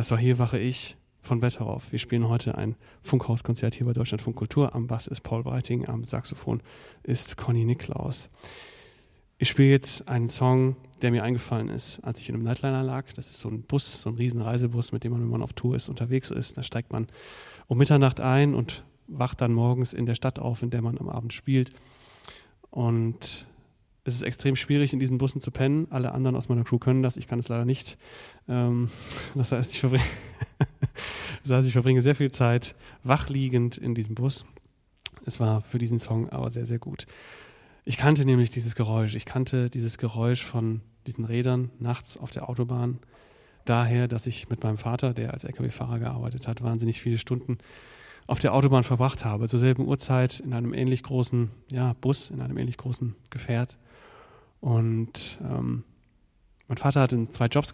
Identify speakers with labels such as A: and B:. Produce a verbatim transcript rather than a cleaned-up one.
A: Das war Hier wache ich von Wetterhoff. Wir spielen heute ein Funkhauskonzert hier bei Deutschlandfunk Kultur. Am Bass ist Paul Weiting, am Saxophon ist Conny Niklaus. Ich spiele jetzt einen Song, der mir eingefallen ist, als ich in einem Nightliner lag. Das ist so ein Bus, so ein riesen Reisebus, mit dem man, wenn man auf Tour ist, unterwegs ist. Da steigt man um Mitternacht ein und wacht dann morgens in der Stadt auf, in der man am Abend spielt. Und es ist extrem schwierig, in diesen Bussen zu pennen. Alle anderen aus meiner Crew können das. Ich kann es leider nicht. Ähm, das heißt, ich verbringe, das heißt, ich verbringe sehr viel Zeit wachliegend in diesem Bus. Es war für diesen Song aber sehr, sehr gut. Ich kannte nämlich dieses Geräusch. Ich kannte dieses Geräusch von diesen Rädern nachts auf der Autobahn. Daher, dass ich mit meinem Vater, der als L K W-Fahrer gearbeitet hat, wahnsinnig viele Stunden auf der Autobahn verbracht habe. Zur selben Uhrzeit in einem ähnlich großen ja, Bus, in einem ähnlich großen Gefährt. Und ähm, mein Vater hatte zwei Jobs